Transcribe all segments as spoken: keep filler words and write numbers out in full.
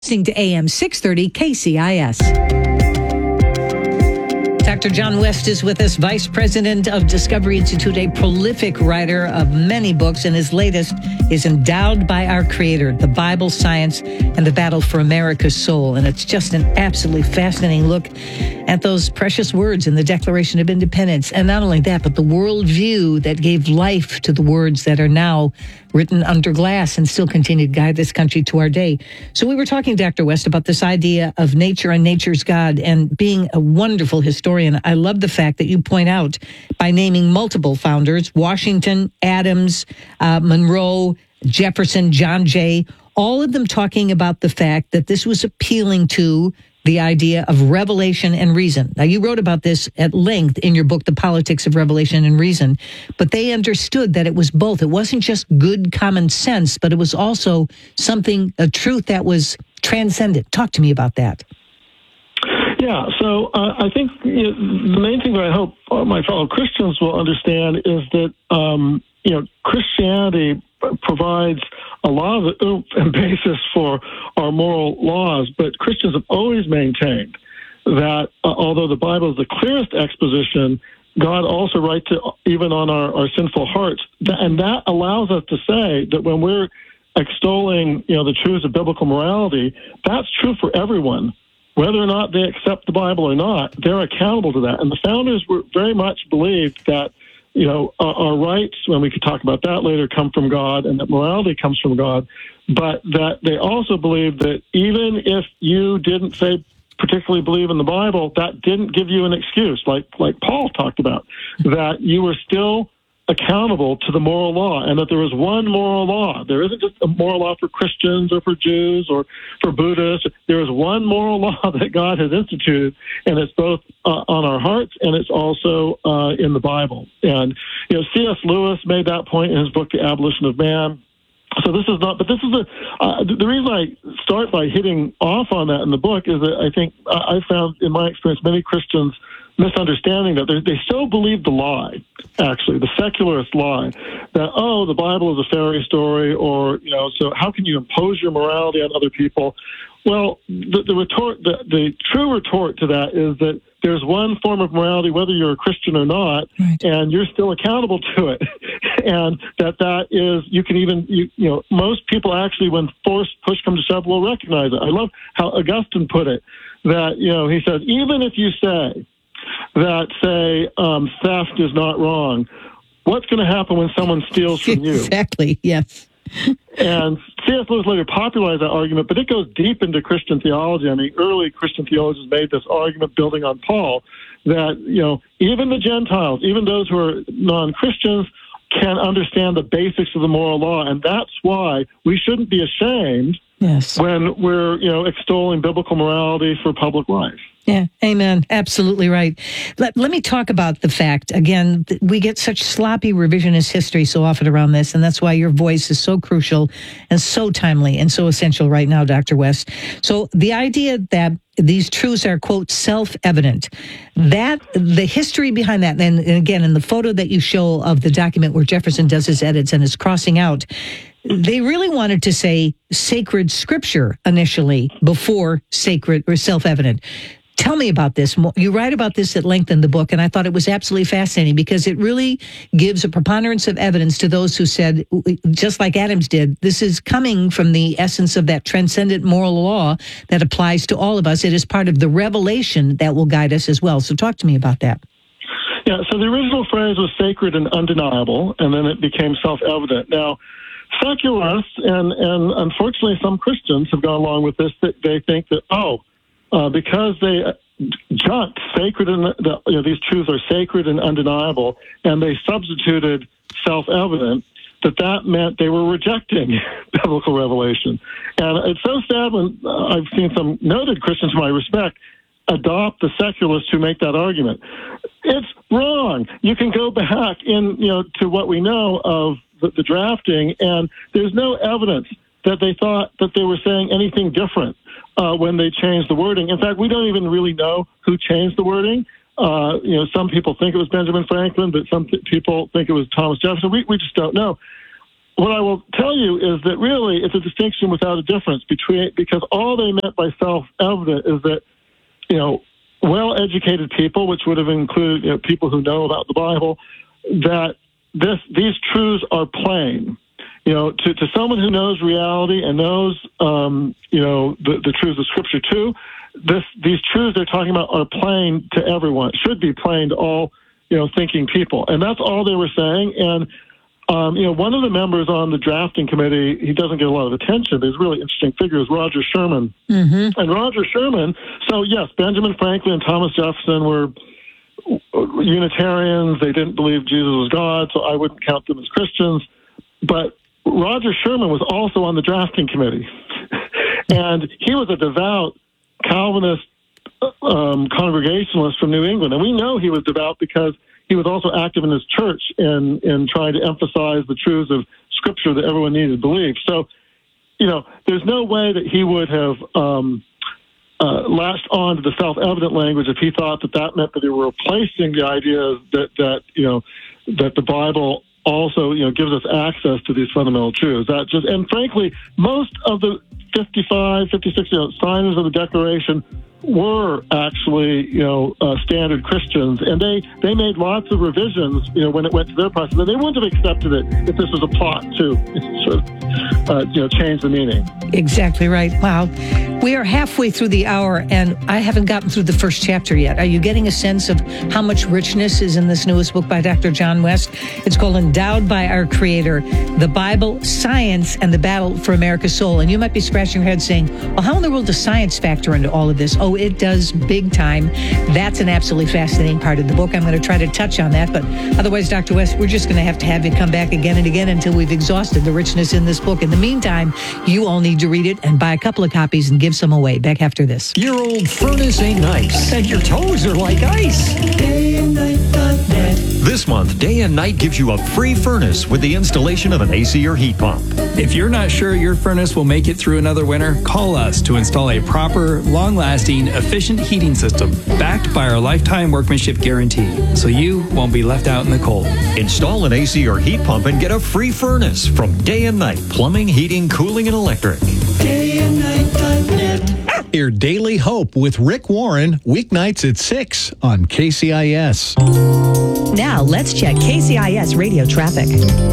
Listening to A M six thirty K C I S. Doctor John West is with us, Vice President of Discovery Institute, a prolific writer of many books, and his latest is Endowed by Our Creator, The Bible, Science, and the Battle for America's Soul. And it's just an absolutely fascinating look at those precious words in the Declaration of Independence. And not only that, but the worldview that gave life to the words that are now written under glass and still continue to guide this country to our day. So we were talking, Doctor West, about this idea of nature and nature's God, and being a wonderful historian. I love the fact that you point out, by naming multiple founders, Washington, Adams, uh, Monroe, Jefferson, John Jay, all of them talking about the fact that this was appealing to the idea of revelation and reason. Now, you wrote about this at length in your book, The Politics of Revelation and Reason, but they understood that it was both. It wasn't just good common sense, but it was also something, a truth that was transcendent. Talk to me about that. Yeah, so uh, I think you know, the main thing that I hope my fellow Christians will understand is that, um, you know, Christianity provides a lot of the oomph and basis for our moral laws, but Christians have always maintained that uh, although the Bible is the clearest exposition, God also writes it even on our, our sinful hearts. And that allows us to say that when we're extolling, you know, the truths of biblical morality, that's true for everyone. Whether or not they accept the Bible or not, they're accountable to that. And the founders were very much believed that, you know, our, our rights, when we could talk about that later, come from God, and that morality comes from God, but that they also believed that even if you didn't say particularly believe in the Bible, that didn't give you an excuse, like like Paul talked about, that you were still accountable to the moral law, and that there was one moral law. There isn't just a moral law for Christians or for Jews or for Buddhists. There is one moral law that God has instituted, and it's both uh, on our hearts and it's also uh, in the Bible. And, you know, C S Lewis made that point in his book, The Abolition of Man. So this is not, but this is a, uh, the reason I start by hitting off on that in the book is that I think I found in my experience many Christians misunderstanding that they so believe the lie, actually, the secularist lie, that, oh, the Bible is a fairy story, or, you know, so how can you impose your morality on other people? Well, the, the retort, the, the true retort to that is that there's one form of morality, whether you're a Christian or not, right, and you're still accountable to it. And that that is, you can even, you, you know, most people actually, when force push comes to shove, will recognize it. I love how Augustine put it, that, you know, he says, even if you say that, say, um, theft is not wrong, what's going to happen when someone steals from you? Exactly, yes. And C S Lewis later popularized that argument, but it goes deep into Christian theology. I mean, early Christian theologians made this argument building on Paul that, you know, even the Gentiles, even those who are non-Christians, can understand the basics of the moral law. And that's why we shouldn't be ashamed yes. when we're, you know, extolling biblical morality for public life. Yeah, amen. Absolutely right. Let, let me talk about the fact, again, we get such sloppy revisionist history so often around this, and that's why your voice is so crucial and so timely and so essential right now, Doctor West. So the idea that these truths are, quote, self-evident, that the history behind that, and, and again, in the photo that you show of the document where Jefferson does his edits and is crossing out, they really wanted to say sacred scripture initially before sacred or self-evident. Tell me about this. You write about this at length in the book, and I thought it was absolutely fascinating because it really gives a preponderance of evidence to those who said, just like Adams did, this is coming from the essence of that transcendent moral law that applies to all of us. It is part of the revelation that will guide us as well. So talk to me about that. Yeah, so the original phrase was sacred and undeniable, and then it became self-evident. Now, secularists and, and unfortunately some Christians have gone along with this, that they think that, oh, Uh, because they jumped sacred and the, you know, these truths are sacred and undeniable, and they substituted self-evident, that that meant they were rejecting biblical revelation. And it's so sad when uh, I've seen some noted Christians whom I respect adopt the secularists who make that argument. It's wrong. You can go back in, you know, to what we know of the, the drafting, and there's no evidence that they thought that they were saying anything different uh, when they changed the wording. In fact, we don't even really know who changed the wording. Uh, you know, some people think it was Benjamin Franklin, but some th- people think it was Thomas Jefferson. We, we just don't know. what I will tell you is that really it's a distinction without a difference between, because all they meant by self-evident is that, you know, well-educated people, which would have included, you know, people who know about the Bible, that this these truths are plain. You know, to, to someone who knows reality and knows, um, you know, the, the truths of Scripture too, this these truths they're talking about are plain to everyone. It should be plain to all, you know, thinking people. And that's all they were saying. And, um, you know, one of the members on the drafting committee, he doesn't get a lot of attention, but he's a really interesting figure, is Roger Sherman. Mm-hmm. And Roger Sherman, so yes, Benjamin Franklin and Thomas Jefferson were Unitarians. They didn't believe Jesus was God, so I wouldn't count them as Christians. But Roger Sherman was also on the drafting committee. And he was a devout Calvinist um, Congregationalist from New England. And we know he was devout because he was also active in his church in, in trying to emphasize the truths of Scripture that everyone needed to believe. So, you know, there's no way that he would have um, uh, latched on to the self-evident language if he thought that that meant that they were replacing the idea that, that you know, that the Bible also, you know, gives us access to these fundamental truths. That just, and frankly, most of the fifty-five, fifty-six, you know, signers of the Declaration were actually, you know, uh, standard Christians, and they, they made lots of revisions, you know, when it went to their process. And they wouldn't have accepted it if this was a plot to sort of, uh, you know, change the meaning. Exactly right. Wow. We are halfway through the hour, and I haven't gotten through the first chapter yet. Are you getting a sense of how much richness is in this newest book by Doctor John West? It's called Endowed by Our Creator, The Bible, Science, and the Battle for America's Soul. And you might be scratching your head saying, well, how in the world does science factor into all of this? Oh, it does big time. That's an absolutely fascinating part of the book. I'm going to try to touch on that. But otherwise, Doctor West, we're just going to have to have you come back again and again until we've exhausted the richness in this book. In the meantime, you all need to read it and buy a couple of copies and give some away. Back after this. Your old furnace ain't nice, and your toes are like ice. Day and night dot net. This month, Day and Night gives you a free furnace with the installation of an A C or heat pump. If you're not sure your furnace will make it through another winter, call us to install a proper, long-lasting, efficient heating system backed by our lifetime workmanship guarantee, so you won't be left out in the cold. Install an A C or heat pump and get a free furnace from Day and Night Plumbing, Heating, Cooling, and Electric. Day and Night dot net. Hear Daily Hope with Rick Warren, weeknights at six on K C I S. Now let's check K C I S radio traffic.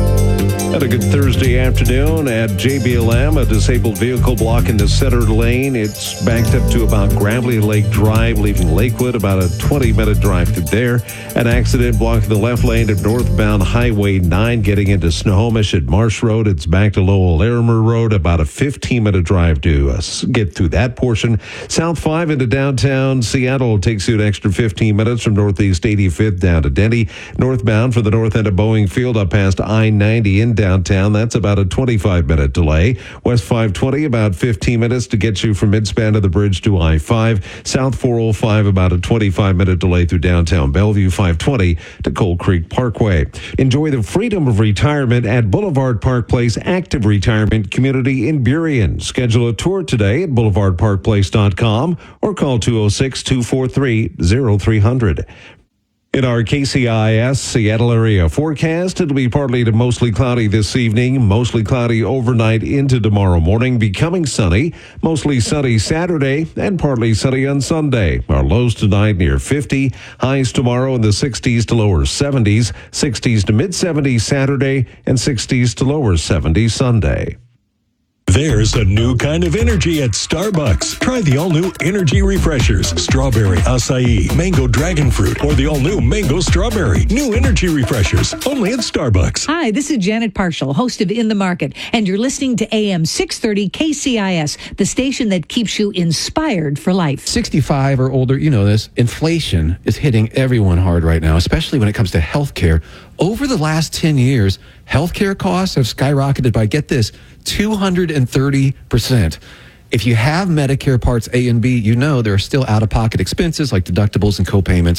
Had a good Thursday afternoon at J B L M, a disabled vehicle blocking the center lane. It's backed up to about Gravely Lake Drive, leaving Lakewood, about a twenty-minute drive through there. An accident blocking the left lane of northbound Highway nine, getting into Snohomish at Marsh Road. It's back to Lowell Larimer Road, about a fifteen-minute drive to uh, get through that portion. South five into downtown Seattle takes you an extra fifteen minutes from Northeast eighty-fifth down to Denny. Northbound for the north end of Boeing Field up past I ninety in downtown, that's about a twenty-five minute delay. West five twenty, about fifteen minutes to get you from midspan of the bridge to I five. South four oh five, about a twenty-five minute delay through downtown Bellevue, five twenty to Cold Creek Parkway. Enjoy the freedom of retirement at Boulevard Park Place Active Retirement Community in Burien. Schedule a tour today at boulevard park place dot com or call two oh six, two four three, oh three hundred. In our K C I S Seattle area forecast, it'll be partly to mostly cloudy this evening, mostly cloudy overnight into tomorrow morning, becoming sunny, mostly sunny Saturday, and partly sunny on Sunday. Our lows tonight near fifty, highs tomorrow in the sixties to lower seventies, sixties to mid-seventies Saturday, and sixties to lower seventies Sunday. There's a new kind of energy at Starbucks. Try the all-new Energy Refreshers. Strawberry, acai, mango dragon fruit, or the all-new mango strawberry. New Energy Refreshers, only at Starbucks. Hi, this is Janet Parshall, host of In the Market, and you're listening to A M six thirty K C I S, the station that keeps you inspired for life. sixty-five or older, you know this, inflation is hitting everyone hard right now, especially when it comes to health care. Over the last ten years, healthcare costs have skyrocketed by, get this, two hundred thirty percent. If you have Medicare Parts A and B, you know there are still out-of-pocket expenses like deductibles and co-payments.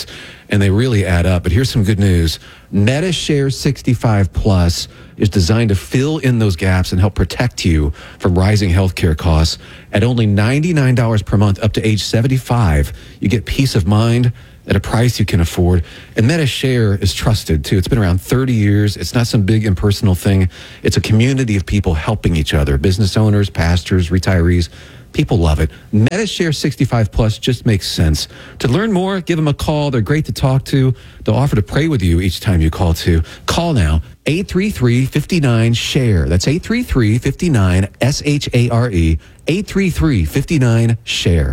and they really add up. But here's some good news. MediShare sixty-five Plus is designed to fill in those gaps and help protect you from rising healthcare costs. At only ninety-nine dollars per month up to age seventy-five, you get peace of mind at a price you can afford. And MediShare is trusted, too. It's been around thirty years. It's not some big impersonal thing. It's a community of people helping each other, business owners, pastors, retirees. People love it. MediShare sixty-five Plus just makes sense. To learn more, give them a call. They're great to talk to. They'll offer to pray with you each time you call, too. Call now, eight three three, five nine, S H A R E. That's eight three three, five nine, S H A R E, eight three three, five nine, S H A R E.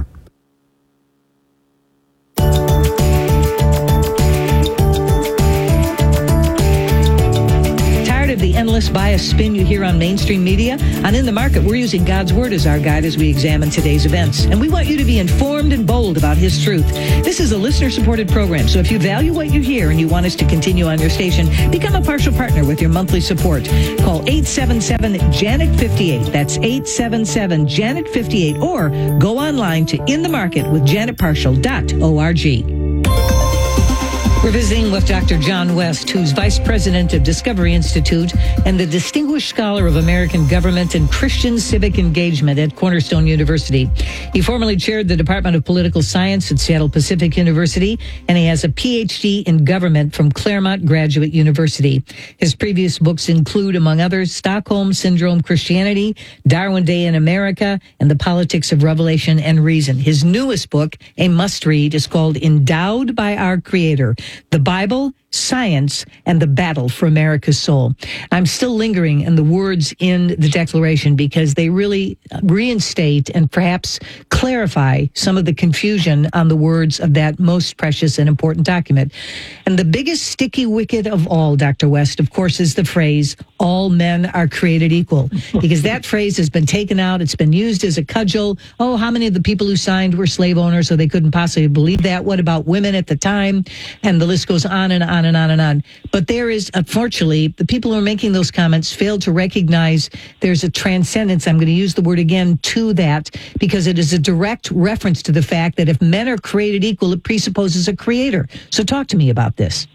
The endless bias spin you hear on mainstream media? On In the Market, we're using God's Word as our guide as we examine today's events. And we want you to be informed and bold about His truth. This is a listener-supported program, so if you value what you hear and you want us to continue on your station, become a partial partner with your monthly support. Call eight seven seven, Janet fifty-eight. That's eight seven seven, Janet fifty-eight. Or go online to in the market with janet partial dot org. We're visiting with Doctor John West, who's Vice President of Discovery Institute and the Distinguished Scholar of American Government and Christian Civic Engagement at Cornerstone University. He formerly chaired the Department of Political Science at Seattle Pacific University, and he has a P H D in government from Claremont Graduate University. His previous books include, among others, Stockholm Syndrome Christianity, Darwin Day in America, and the Politics of Revelation and Reason. His newest book, a must-read, is called Endowed by Our Creator: The Bible, Science, and the Battle for America's Soul. I'm still lingering in the words in the Declaration because they really reinstate and perhaps clarify some of the confusion on the words of that most precious and important document. And the biggest sticky wicket of all, Doctor West, of course, is the phrase, all men are created equal. Because that phrase has been taken out. It's been used as a cudgel. Oh, how many of the people who signed were slave owners, so they couldn't possibly believe that? What about women at the time? And the list goes on and on and on and on. But there is, unfortunately, the people who are making those comments fail to recognize there's a transcendence, I'm going to use the word again, to that, because it is a direct reference to the fact that if men are created equal, it presupposes a creator. So talk to me about this.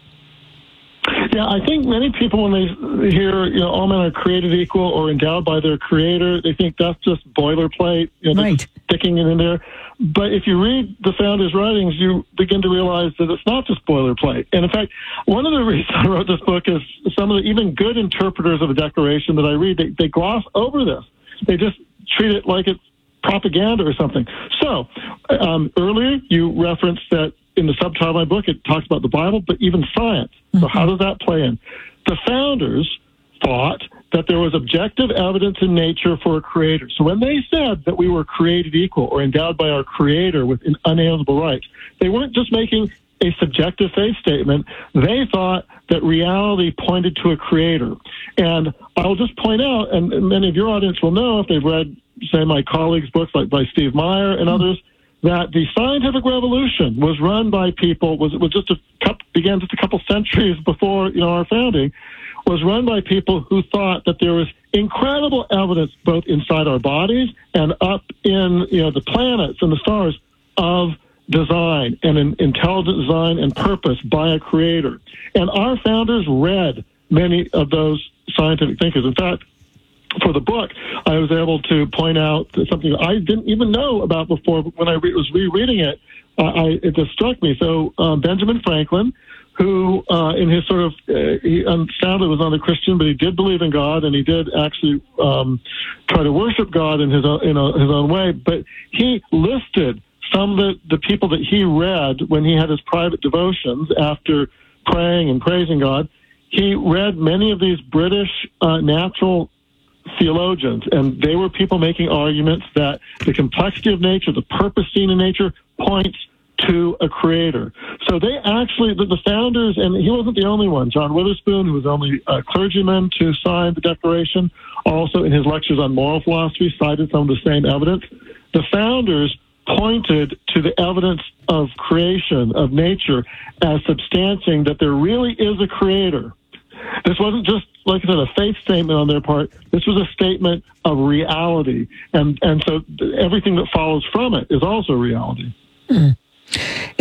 Yeah, I think many people, when they hear, you know, all men are created equal or endowed by their creator, they think that's just boilerplate, you know, right, sticking it in there. But if you read the founders' writings, you begin to realize that it's not just boilerplate. And in fact, one of the reasons I wrote this book is some of the even good interpreters of the Declaration that I read, they, they gloss over this. They just treat it like it's propaganda or something. So um, earlier you referenced that in the subtitle of my book, it talks about the Bible, but even science. Mm-hmm. So how does that play in? The founders thought that there was objective evidence in nature for a creator. So when they said that we were created equal or endowed by our creator with unalienable rights, they weren't just making a subjective faith statement. They thought that reality pointed to a creator. And I'll just point out, and many of your audience will know if they've read, say, my colleagues' books like by Steve Meyer and others, that the scientific revolution was run by people, was was just a couple, began just a couple centuries before, you know, our founding, was run by people who thought that there was incredible evidence both inside our bodies and up in, you know, the planets and the stars of design and an intelligent design and purpose by a creator. And our founders read many of those scientific thinkers. In fact, for the book, I was able to point out something I didn't even know about before. But when I re- was rereading it, uh, I, it just struck me. So um, Benjamin Franklin, who uh, in his sort of, uh, he sadly was not a Christian, but he did believe in God, and he did actually um, try to worship God in his own, in a, his own way. But he listed some of the, the people that he read when he had his private devotions after praying and praising God. He read many of these British uh, natural theologians, and they were people making arguments that the complexity of nature, the purpose seen in nature, points to a creator. So they actually, the, the founders, and he wasn't the only one, John Witherspoon, who was the only uh, clergyman to sign the Declaration, also in his lectures on moral philosophy, cited some of the same evidence. The founders pointed to the evidence of creation, of nature, as substantiating that there really is a creator. This wasn't just, like I said, a faith statement on their part. This was a statement of reality. And and so everything that follows from it is also reality. Mm.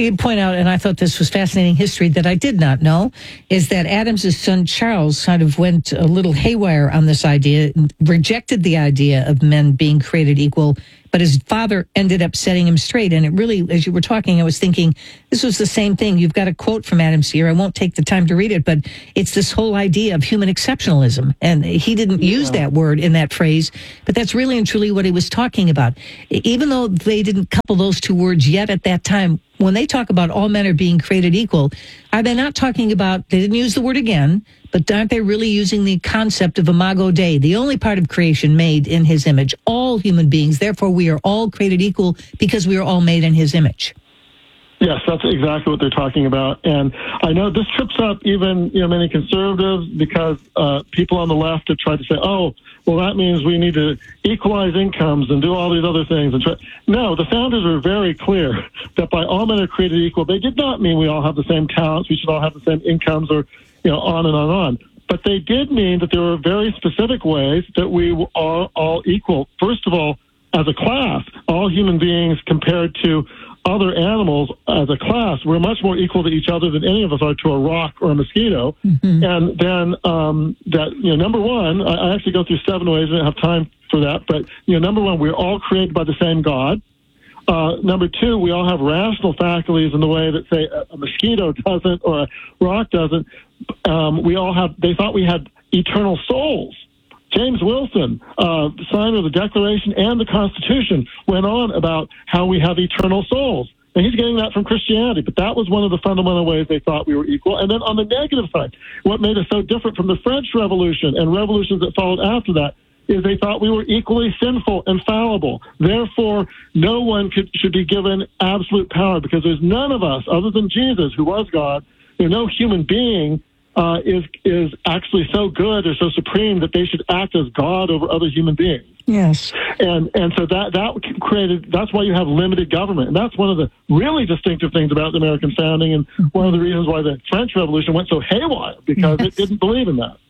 You point out, and I thought this was fascinating history that I did not know, is that Adams's son Charles kind of went a little haywire on this idea, rejected the idea of men being created equal, but his father ended up setting him straight. And it really, as you were talking, I was thinking, this was the same thing. You've got a quote from Adams here. I won't take the time to read it, but it's this whole idea of human exceptionalism. And he didn't yeah. use that word in that phrase, but that's really and truly what he was talking about. Even though they didn't couple those two words yet at that time, when they talk about all men are being created equal, are they not talking about, they didn't use the word again, but aren't they really using the concept of imago Dei, the only part of creation made in his image, all human beings, therefore we are all created equal because we are all made in his image? Yes, that's exactly what they're talking about. And I know this trips up even, you know, many conservatives because uh, people on the left have tried to say, oh, well, that means we need to equalize incomes and do all these other things. And try. No, the founders were very clear that by all men are created equal, they did not mean we all have the same talents, we should all have the same incomes, or, you know, on and on and on. But they did mean that there were very specific ways that we are all equal. First of all, as a class, all human beings compared to other animals as a class, we're much more equal to each other than any of us are to a rock or a mosquito. Mm-hmm. And then um, that, you know, number one, I, I actually go through seven ways. I don't have time for that. But, you know, number one, we're all created by the same God. Uh, number two, we all have rational faculties in the way that, say, a, a mosquito doesn't or a rock doesn't. Um, we all have, they thought we had eternal souls. James Wilson, uh, signer of the Declaration and the Constitution, went on about how we have eternal souls. And he's getting that from Christianity, but that was one of the fundamental ways they thought we were equal. And then on the negative side, what made us so different from the French Revolution and revolutions that followed after that is they thought we were equally sinful and fallible. Therefore, no one could, should be given absolute power because there's none of us, other than Jesus, who was God, there's no human being Uh, is is actually so good or so supreme that they should act as God over other human beings. Yes, and and so that that created. That's why you have limited government, and that's one of the really distinctive things about the American founding, and one of the reasons why the French Revolution went so haywire because yes. it didn't believe in that.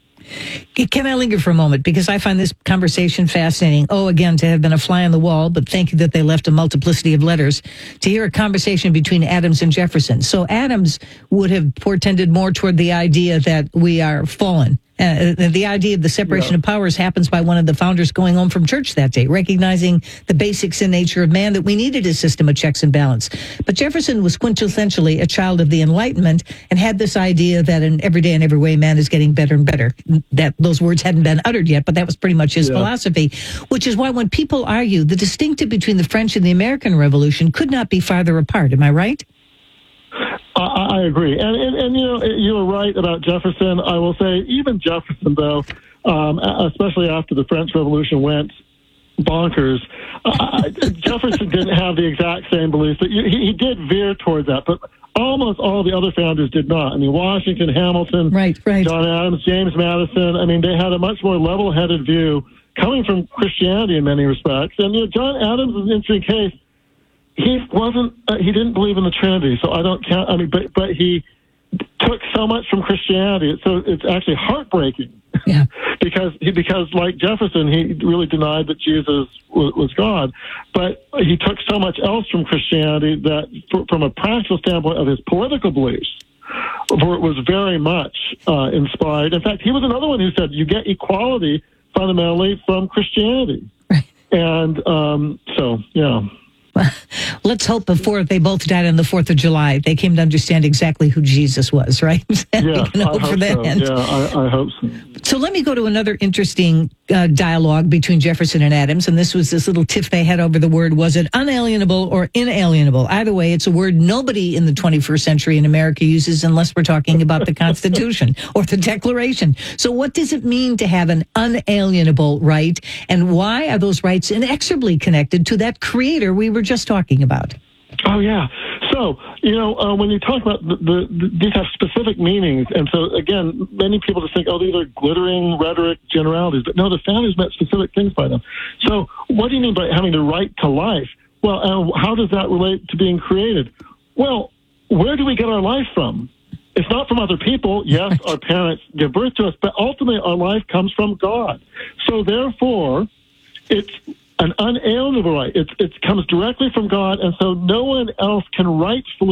Can I linger for a moment? Because I find this conversation fascinating. Oh, again, to have been a fly on the wall, but thank you that they left a multiplicity of letters to hear a conversation between Adams and Jefferson. So Adams would have portended more toward the idea that we are fallen. Uh, the idea of the separation yeah. of powers happens by one of the founders going home from church that day, recognizing the basics in nature of man, that we needed a system of checks and balance. But Jefferson was quintessentially a child of the Enlightenment and had this idea that in every day and every way, man is getting better and better. That those words hadn't been uttered yet, but that was pretty much his yeah. philosophy, which is why when people argue the distinctive between the French and the American Revolution could not be farther apart. Am I right? I, I agree. And, and, and, you know, you were right about Jefferson. I will say even Jefferson, though, um, especially after the French Revolution went bonkers, uh, Jefferson didn't have the exact same beliefs. But he, he did veer towards that. But almost all the other founders did not. I mean, Washington, Hamilton, right, right. John Adams, James Madison. I mean, they had a much more level-headed view coming from Christianity in many respects. And, you know, John Adams is an interesting case. He wasn't. Uh, he didn't believe in the Trinity, so I don't count. I mean, but but he took so much from Christianity, so it's actually heartbreaking. Yeah. because he, because like Jefferson, he really denied that Jesus was, was God, but he took so much else from Christianity that, for, from a practical standpoint of his political beliefs, where it was very much uh, inspired. In fact, he was another one who said you get equality fundamentally from Christianity, right. and um, so yeah. Let's hope before they both died on the fourth of July, they came to understand exactly who Jesus was, right? Yeah, I hope so. Yeah, I, I hope so. So let me go to another interesting uh, dialogue between Jefferson and Adams, and this was this little tiff they had over the word, was it unalienable or inalienable? Either way, it's a word nobody in the twenty-first century in America uses unless we're talking about the Constitution or the Declaration. So what does it mean to have an unalienable right, and why are those rights inexorably connected to that creator we were just talking about? Oh, yeah. So, you know, uh, when you talk about the, the, the, these have specific meanings. And so, again, many people just think, oh, these are glittering rhetoric generalities. But no, the founders meant specific things by them. So what do you mean by having the right to life? Well, uh, how does that relate to being created? Well, where do we get our life from? It's not from other people. Yes, our parents give birth to us, but ultimately our life comes from God. So therefore, it's an unalienable right. It, it comes directly from God, and so no one else can rightfully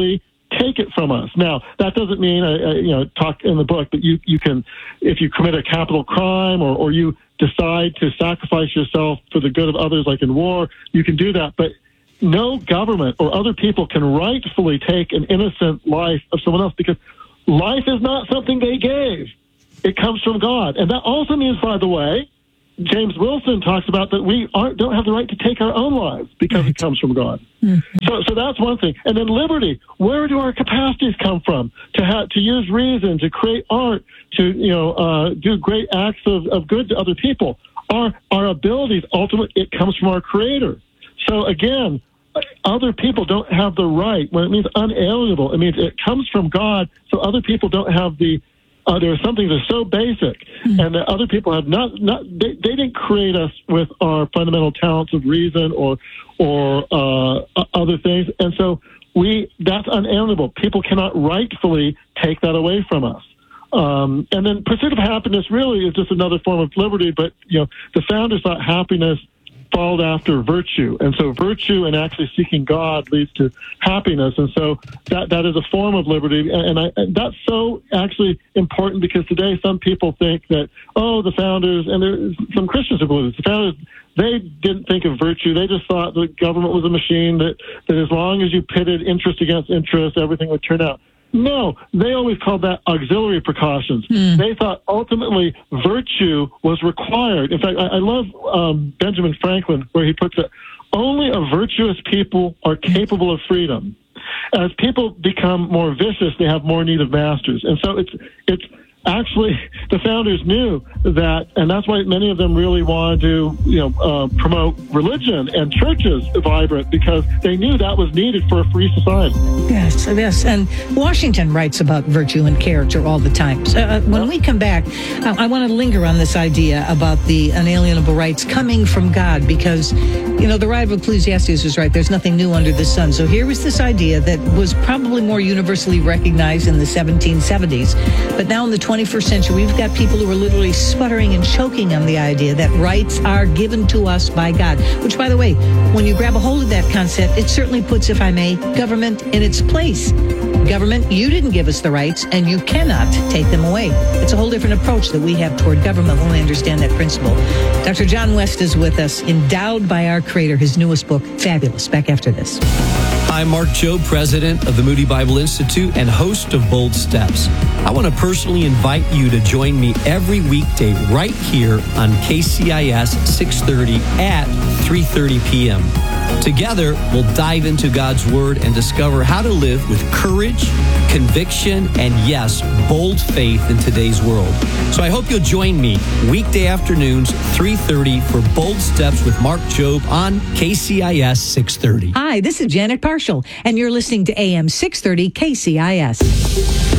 take it from us. Now, that doesn't mean, uh, uh, you know, talk in the book, but you, you can, if you commit a capital crime or, or you decide to sacrifice yourself for the good of others, like in war, you can do that. But no government or other people can rightfully take an innocent life of someone else, because life is not something they gave. It comes from God. And that also means, by the way, James Wilson talks about that we aren't, don't have the right to take our own lives because right. it comes from God. Mm-hmm. So, so that's one thing. And then liberty. Where do our capacities come from to have, to use reason, to create art, to you know uh, do great acts of, of good to other people? Our our abilities ultimately, it comes from our Creator. So again, other people don't have the right. When it means unalienable, it means it comes from God. So other people don't have the. Uh, there are some things that are so basic, mm-hmm. and that other people have not. Not they, they didn't create us with our fundamental talents of reason or or uh, other things, and so we that's unalienable. People cannot rightfully take that away from us. Um, and then pursuit of happiness really is just another form of liberty. But you know, the founders thought happiness followed after virtue, and so virtue and actually seeking God leads to happiness, and so that that is a form of liberty, and, I, and that's so actually important, because today some people think that, oh, the founders, and there's some Christians who believe this, the founders, they didn't think of virtue. They just thought the government was a machine that, that as long as you pitted interest against interest, everything would turn out. No, they always called that auxiliary precautions. Mm. They thought ultimately virtue was required. In fact, I, I love um, Benjamin Franklin, where he puts it, only a virtuous people are capable of freedom. As people become more vicious, they have more need of masters. And so it's it's actually, the founders knew that, and that's why many of them really wanted to, you know, uh, promote religion and churches vibrant, because they knew that was needed for a free society. Yes, yes. And Washington writes about virtue and character all the time. So, uh, when we come back, uh, I want to linger on this idea about the unalienable rights coming from God, because, you know, the writer of Ecclesiastes is right. There's nothing new under the sun. So here was this idea that was probably more universally recognized in the seventeen seventies, but now in the twenty-first century, we've got people who are literally sputtering and choking on the idea that rights are given to us by God, which, by the way, when you grab a hold of that concept, it certainly puts, if I may, government in its place. Government, you didn't give us the rights, and you cannot take them away. It's a whole different approach that we have toward government when we understand that principle. Doctor John West is with us, endowed by our Creator, his newest book, fabulous. Back after this. I'm Mark Jobe, president of the Moody Bible Institute and host of Bold Steps. I want to personally invite you to join me every weekday right here on K C I S six thirty at three thirty p.m. Together, we'll dive into God's Word and discover how to live with courage, conviction, and yes, bold faith in today's world. So I hope you'll join me weekday afternoons, three thirty, for Bold Steps with Mark Jobe on K C I S six thirty. Hi, this is Janet Parshall, and you're listening to A M six thirty K C I S.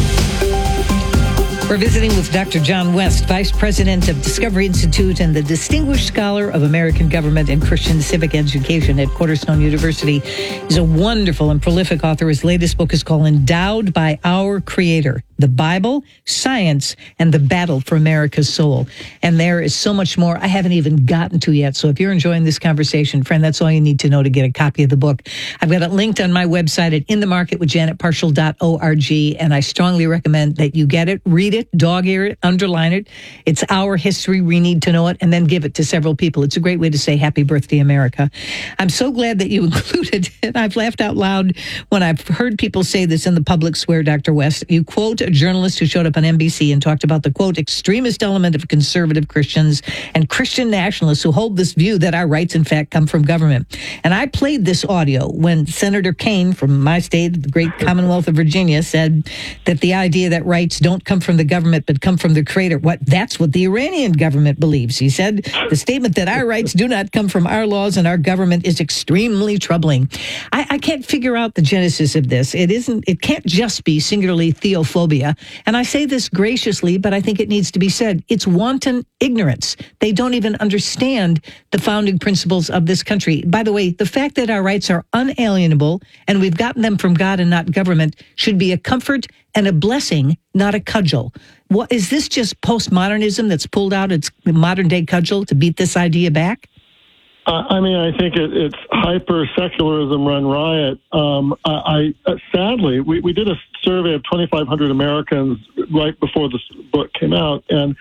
We're visiting with Doctor John West, Vice President of Discovery Institute and the Distinguished Scholar of American Government and Christian Civic Education at Cornerstone University. He's a wonderful and prolific author. His latest book is called Endowed by Our Creator: The Bible, Science, and the Battle for America's Soul. And there is so much more I haven't even gotten to yet. So if you're enjoying this conversation, friend, that's all you need to know to get a copy of the book. I've got it linked on my website at in the market with janet parshall dot org, and I strongly recommend that you get it, read it, dog ear it, underline it. It's our history. We need to know it, and then give it to several people. It's a great way to say happy birthday, America. I'm so glad that you included it. I've laughed out loud when I've heard people say this in the public square, Doctor West. You quote a journalist who showed up on N B C and talked about the, quote, extremist element of conservative Christians and Christian nationalists who hold this view that our rights, in fact, come from government. And I played this audio when Senator Kane from my state, the great Commonwealth of Virginia, said that the idea that rights don't come from the government but come from the Creator, what that's what the Iranian government believes. He said the statement that our rights do not come from our laws and our government is extremely troubling. I, I can't figure out the genesis of this. It isn't. It can't just be singularly theophobia. And I say this graciously, but I think it needs to be said. It's wanton ignorance. They don't even understand the founding principles of this country. By the way, the fact that our rights are unalienable and we've gotten them from God and not government should be a comfort and a blessing, not a cudgel. What is this, just postmodernism that's pulled out its modern day cudgel to beat this idea back? Uh, I mean, I think it, it's hyper secularism run riot. Um, I, I uh, sadly, we, we did a survey of twenty-five hundred Americans right before this book came out, and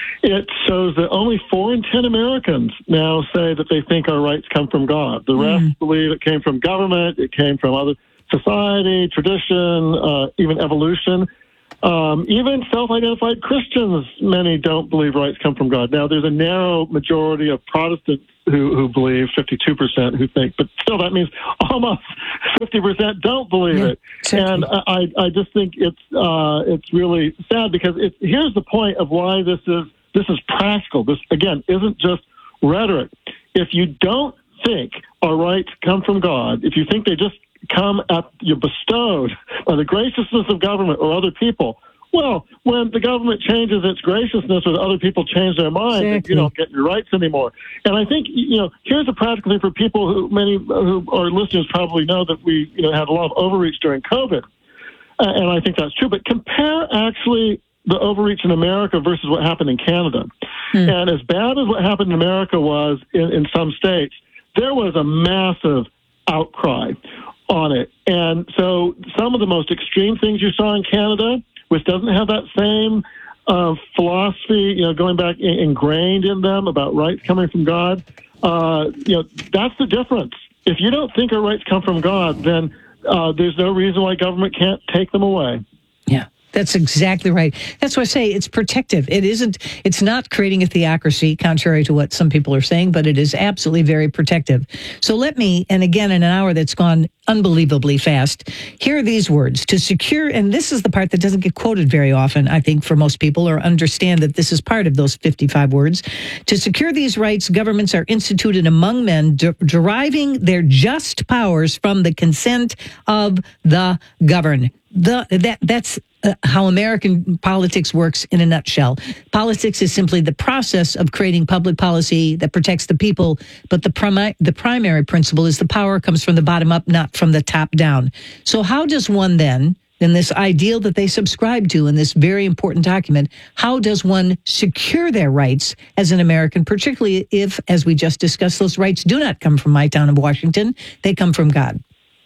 it shows that only four in ten Americans now say that they think our rights come from God. The rest mm. believe it came from government, it came from other society, tradition, uh, even evolution. Um, even self-identified Christians, many don't believe rights come from God. Now, there's a narrow majority of Protestants who, who believe, fifty-two percent who think, but still that means almost fifty percent don't believe yeah, it. Exactly. And I, I just think it's uh, it's really sad because it's, here's the point of why this is this is practical. This, again, isn't just rhetoric. If you don't think our rights come from God, if you think they just come at you bestowed by the graciousness of government or other people, well, when the government changes its graciousness or the other people change their mind, exactly. you don't get your rights anymore. And I think, you know, here's a practical thing for people who, many who our listeners probably know that we, you know, had a lot of overreach during COVID. Uh, and I think that's true. But compare actually the overreach in America versus what happened in Canada. Hmm. And as bad as what happened in America was in, in some states, there was a massive outcry on it. And so some of the most extreme things you saw in Canada, which doesn't have that same uh, philosophy, you know, going back in, ingrained in them about rights coming from God, uh, you know, that's the difference. If you don't think our rights come from God, then uh, there's no reason why government can't take them away. Yeah. That's exactly right. That's why I say it's protective. It isn't, it's not creating a theocracy, contrary to what some people are saying, but it is absolutely very protective. So let me, and again, in an hour that's gone unbelievably fast, here are these words. To secure, and this is the part that doesn't get quoted very often, I think, for most people, or understand that this is part of those fifty-five words. To secure these rights, governments are instituted among men, de- deriving their just powers from the consent of the governed. The, that that's uh, how American politics works in a nutshell. Politics is simply the process of creating public policy that protects the people, but the primi- the primary principle is the power comes from the bottom up, not from the top down. So how does one then, in this ideal that they subscribe to in this very important document, how does one secure their rights as an American, particularly if, as we just discussed, those rights do not come from my town of Washington, they come from God?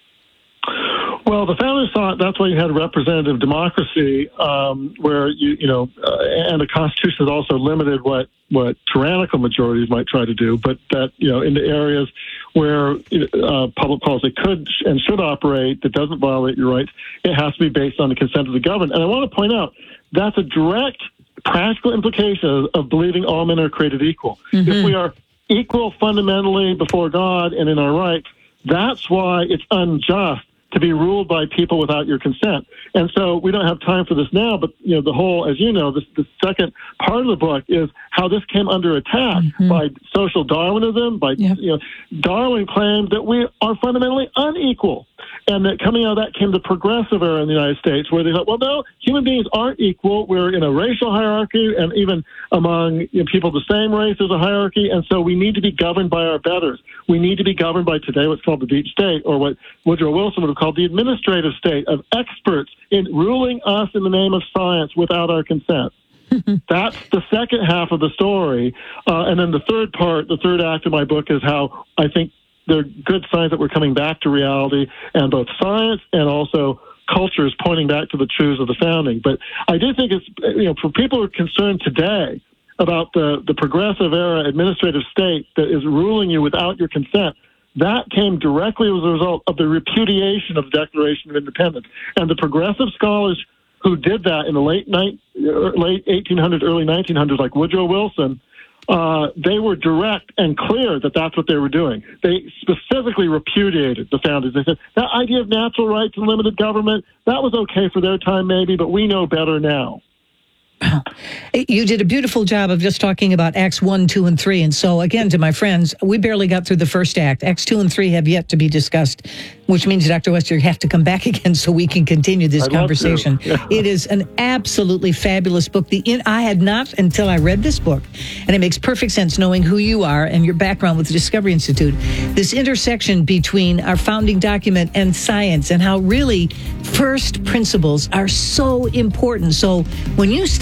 Well, the founders thought that's why you had representative democracy, um, where you, you know, uh, and the Constitution has also limited what, what tyrannical majorities might try to do, but that, you know, into areas where uh, public policy could and should operate that doesn't violate your rights, it has to be based on the consent of the governed. And I want to point out that's a direct practical implication of, of believing all men are created equal. Mm-hmm. If we are equal fundamentally before God and in our rights, that's why it's unjust to be ruled by people without your consent. And so we don't have time for this now, but, you know, the whole, as you know, this, the second part of the book is how this came under attack mm-hmm. by social Darwinism, by, yep. you know, Darwin claimed that we are fundamentally unequal. And that coming out of that came the progressive era in the United States, where they thought, well, no, human beings aren't equal. We're in a racial hierarchy, and even among you know, people of the same race, there's a hierarchy, and so we need to be governed by our betters. We need to be governed by today what's called the deep state, or what Woodrow Wilson would have called the administrative state of experts in ruling us in the name of science without our consent. That's the second half of the story. Uh, and then the third part, the third act of my book is how I think there are good signs that we're coming back to reality, and both science and also culture is pointing back to the truths of the founding. But I do think it's, you know, for people who are concerned today about the, the progressive era administrative state that is ruling you without your consent, that came directly as a result of the repudiation of the Declaration of Independence. And the progressive scholars who did that in the late, night, late eighteen hundreds, early nineteen hundreds, like Woodrow Wilson, Uh, they were direct and clear that that's what they were doing. They specifically repudiated the founders. They said that idea of natural rights and limited government, that was okay for their time maybe, but we know better now. You did a beautiful job of just talking about Acts one, two, and three. And so, again, to my friends, we barely got through the first act. Acts two and three have yet to be discussed, which means, Doctor West, you have to come back again so we can continue this I'd conversation. Yeah. It is an absolutely fabulous book. The in, I had not until I read this book, and it makes perfect sense knowing who you are and your background with the Discovery Institute, this intersection between our founding document and science, and how really first principles are so important. So when you stop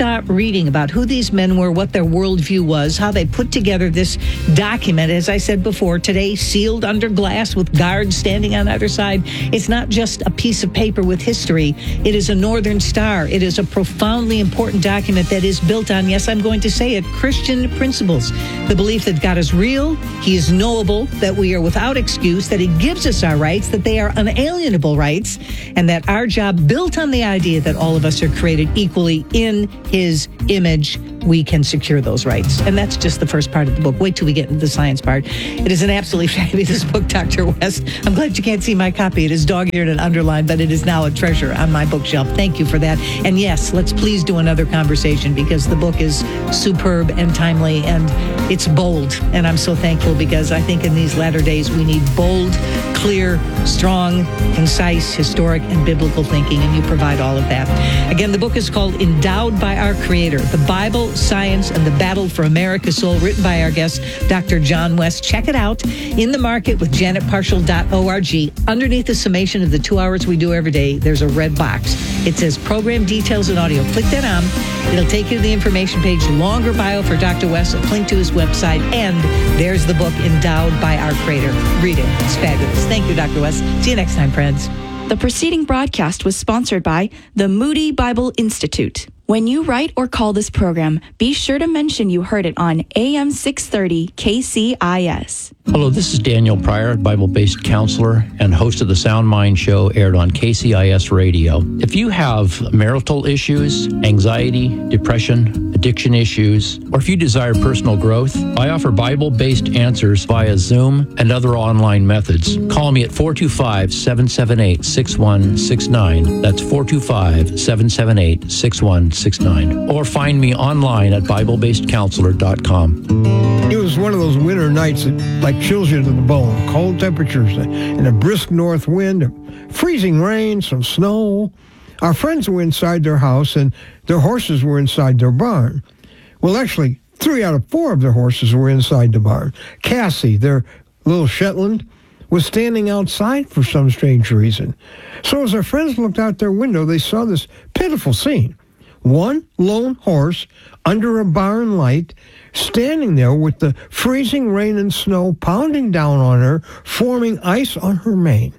stop reading about who these men were, what their worldview was, how they put together this document, as I said before, today sealed under glass with guards standing on either side. It's not just a piece of paper with history. It is a Northern Star. It is a profoundly important document that is built on, yes, I'm going to say it, Christian principles. The belief that God is real, He is knowable, that we are without excuse, that He gives us our rights, that they are unalienable rights, and that our job, built on the idea that all of us are created equally in His image, we can secure those rights. And that's just the first part of the book. Wait till we get into the science part. It is an absolutely fabulous book, Doctor West. I'm glad you can't see my copy. It is dog-eared and underlined, but it is now a treasure on my bookshelf. Thank you for that. And yes, let's please do another conversation, because the book is superb and timely, and it's bold. And I'm so thankful, because I think in these latter days we need bold, clear, strong, concise, historic, and biblical thinking, and you provide all of that. Again, the book is called Endowed by Our Creator, The Bible, Science, and the Battle for America's Soul, written by our guest, Doctor John West. Check it out in the market with janet parshall dot org. Underneath the summation of the two hours we do every day, there's a red box. It says Program Details and Audio. Click that on. It'll take you to the information page, longer bio for Doctor West, a link to his website, and there's the book, Endowed by Our Creator. Read it. It's fabulous. Thank you, Doctor West. See you next time, friends. The preceding broadcast was sponsored by the Moody Bible Institute. When you write or call this program, be sure to mention you heard it on A M six thirty K C I S. Hello, this is Daniel Pryor, Bible-based counselor and host of the Sound Mind Show, aired on K C I S Radio. If you have marital issues, anxiety, depression, addiction issues, or if you desire personal growth, I offer Bible-based answers via Zoom and other online methods. Call me at four two five, seven seven eight, six one six nine. That's four two five, seven seven eight, six one six nine. Or find me online at bible based counselor dot com. It was one of those winter nights that like chills you to the bone. Cold temperatures and a brisk north wind, freezing rain, some snow. Our friends were inside their house and their horses were inside their barn. Well, actually, three out of four of their horses were inside the barn. Cassie, their little Shetland, was standing outside for some strange reason. So as our friends looked out their window, they saw this pitiful scene. One lone horse under a barn light, standing there with the freezing rain and snow pounding down on her, forming ice on her mane.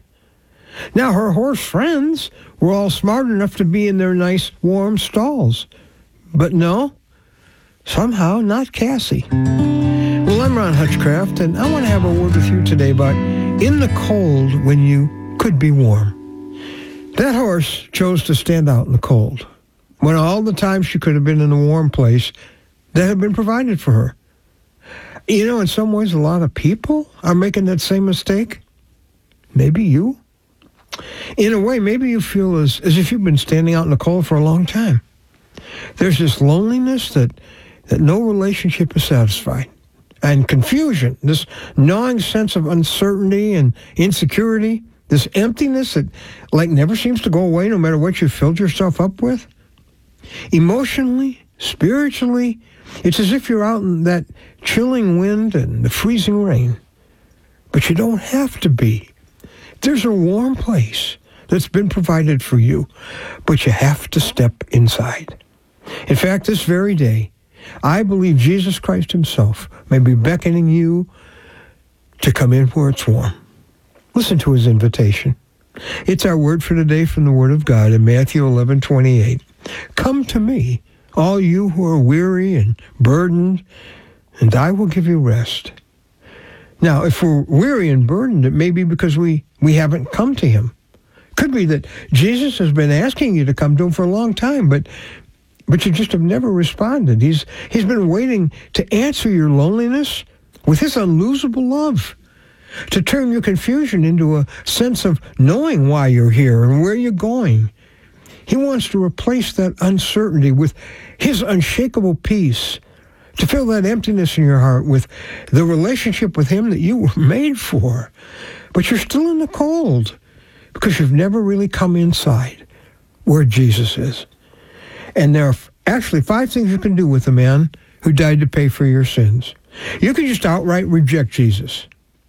Now, her horse friends were all smart enough to be in their nice, warm stalls. But no, somehow not Cassie. Well, I'm Ron Hutchcraft, and I want to have a word with you today about in the cold when you could be warm. That horse chose to stand out in the cold, when all the time she could have been in a warm place that had been provided for her. You know, in some ways, a lot of people are making that same mistake. Maybe you. In a way, maybe you feel as, as if you've been standing out in the cold for a long time. There's this loneliness that, that no relationship is satisfied. And confusion, this gnawing sense of uncertainty and insecurity, this emptiness that like never seems to go away no matter what you filled yourself up with. Emotionally, spiritually, it's as if you're out in that chilling wind and the freezing rain. But you don't have to be. There's a warm place that's been provided for you, but you have to step inside. In fact, this very day, I believe Jesus Christ himself may be beckoning you to come in where it's warm. Listen to his invitation. It's our word for today from the Word of God in Matthew eleven twenty-eight. Come to me, all you who are weary and burdened, and I will give you rest. Now, if we're weary and burdened, it may be because we, we haven't come to him. Could be that Jesus has been asking you to come to him for a long time, but but you just have never responded. He's he's been waiting to answer your loneliness with his unlosable love, to turn your confusion into a sense of knowing why you're here and where you're going. He wants to replace that uncertainty with his unshakable peace, to fill that emptiness in your heart with the relationship with him that you were made for. But you're still in the cold because you've never really come inside where Jesus is. And there are actually five things you can do with the man who died to pay for your sins. You can just outright reject Jesus.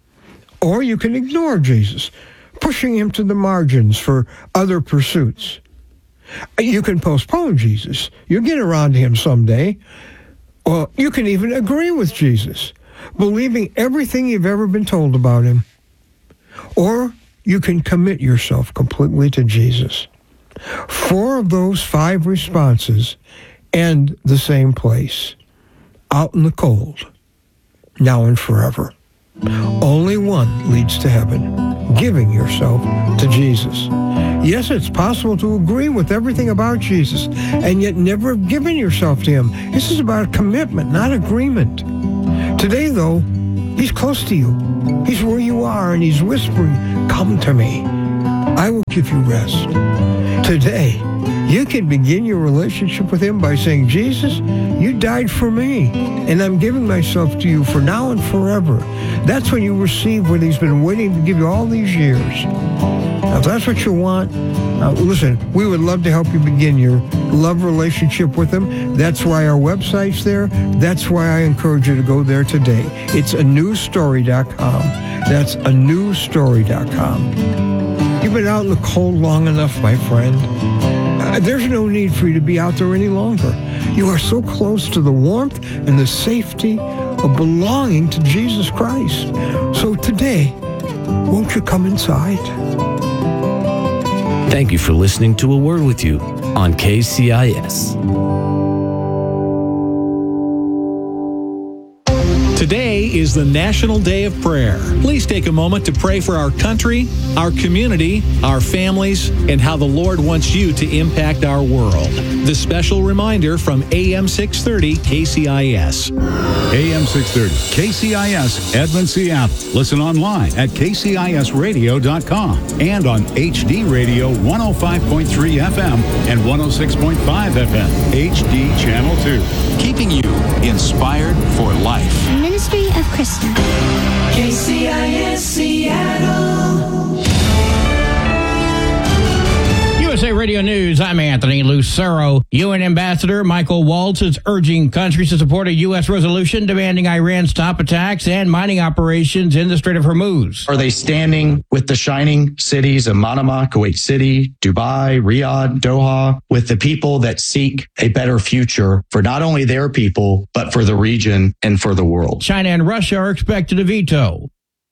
Or you can ignore Jesus, pushing him to the margins for other pursuits. You can postpone Jesus. You'll get around to him someday. Or you can even agree with Jesus, believing everything you've ever been told about him. Or you can commit yourself completely to Jesus. Four of those five responses end the same place, out in the cold, now and forever. Only one leads to heaven, giving yourself to Jesus. Yes, it's possible to agree with everything about Jesus and yet never have given yourself to him. This is about commitment, not agreement. Today, though, he's close to you. He's where you are, and he's whispering, "Come to me. I will give you rest." Today, you can begin your relationship with him by saying, "Jesus, you died for me, and I'm giving myself to you for now and forever." That's when you receive what he's been waiting to give you all these years. Now, if that's what you want, uh, listen, we would love to help you begin your love relationship with him. That's why our website's there. That's why I encourage you to go there today. It's a new story dot com. That's a new story dot com. You've been out in the cold long enough, my friend. Uh, there's no need for you to be out there any longer. You are so close to the warmth and the safety of belonging to Jesus Christ. So today, won't you come inside? Thank you for listening to A Word With You on K C I S. Today is the National Day of Prayer. Please take a moment to pray for our country, our community, our families, and how the Lord wants you to impact our world. The special reminder from A M six thirty K C I S. A M six thirty K C I S, Edmond, Seattle. Listen online at K C I S radio dot com and on H D Radio one oh five point three F M and one oh six point five F M, H D Channel two. Keeping you inspired for life. Ministry of Christian. K C I S Seattle. U S A Radio News, I'm Anthony Lucero. U N Ambassador Michael Waltz is urging countries to support a U S resolution demanding Iran stop attacks and mining operations in the Strait of Hormuz. Are they standing with the shining cities of Manama, Kuwait City, Dubai, Riyadh, Doha, with the people that seek a better future for not only their people, but for the region and for the world? China and Russia are expected to veto.